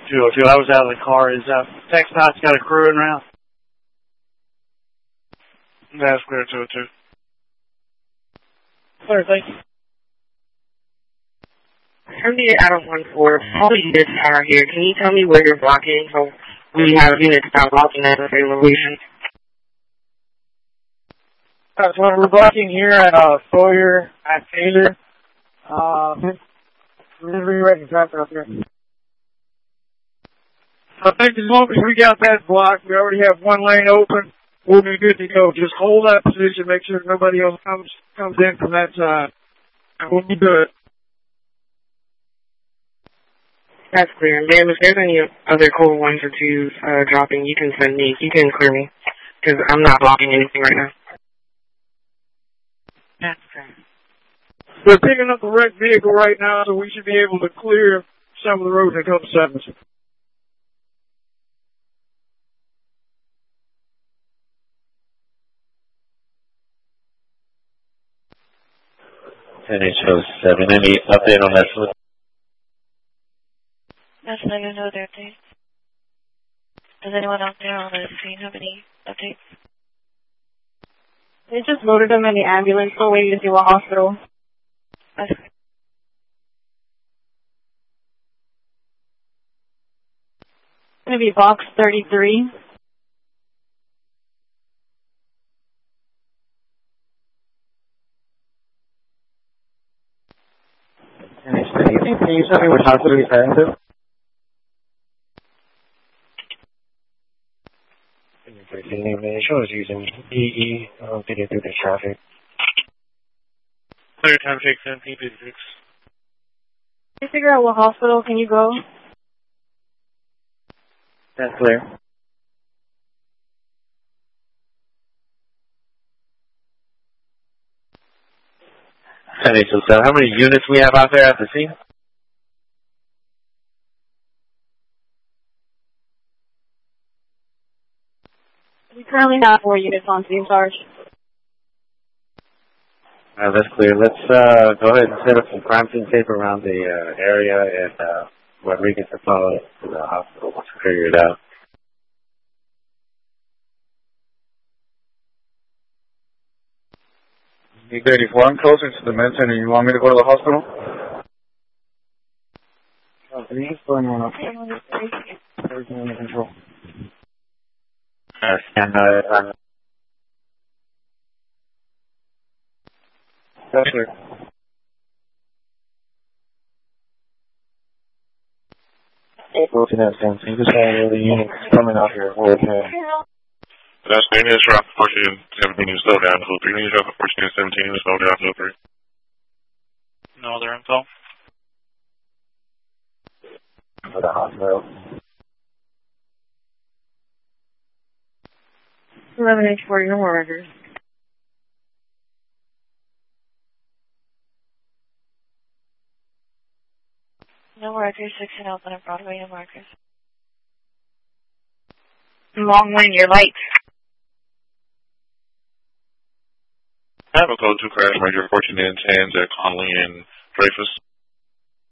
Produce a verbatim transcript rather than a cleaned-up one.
two oh two, I was out of the car. Is uh, TxDOT's got a crew in route? That's clear, two oh two. Clear, thank you. From the Adam one four, all the units are here. Can you tell me where you're blocking? So we have units that are blocking at every location. Uh, so we're blocking here at uh, Sawyer, at Taylor. Uh, we're rewriting traffic up here. I think as long as we got that blocked, we already have one lane open, we'll be good to go. Just hold that position, make sure nobody else comes comes in from that side. And we'll be good. That's clear. Ma'am, if there's any other cold ones or twos uh, dropping, you can send me. You can clear me. Because I'm not blocking anything right now. That's clear. We're picking up the wrecked vehicle right now, so we should be able to clear some of the roads in a couple seconds. N H O seven, any update on that? That's not no other updates. Does anyone out there on the scene have any updates? They just loaded him in the ambulance, so waiting to see what hospital. That's It's gonna be box thirty-three. Can you tell me what hospital he's heading to? The name of the show is using E E um, to get through the traffic. Clear, time take seventeen fifty-six. Can you figure out what hospital can you go? That's clear. N H O seven, how many units we have out there at the scene? We currently have four units on scene, Sarge. Uh, that's clear. Let's uh, go ahead and set up some crime scene tape around the uh, area and uh, Rodriguez to follow to the hospital to figure it out. E thirty-four, I'm closer to the med center. You want me to go to the hospital? What's going on? Everything under control. Uh, stand by. Uh, That's clear. Looking at something. Just had the units coming out here. We're okay. That's the units drop fourteen and seventeen is slow down to three. Units drop fourteen and seventeen is slow down to three. No other info? For the hospital. eleven H forty, no more records. no markers, six and open at Broadway, no markers. Long lane, your lights. I have a code two crash major fourteen and tens at Conley and Dreyfus.